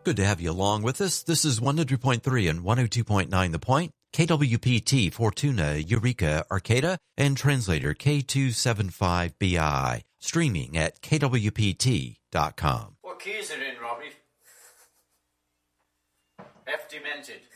Good to have you along with us. This is 100.3 and 102.9 The Point, KWPT, Fortuna, Eureka, Arcata, and translator K275BI, streaming at kwpt.com. What key is it in, Robbie? F demented.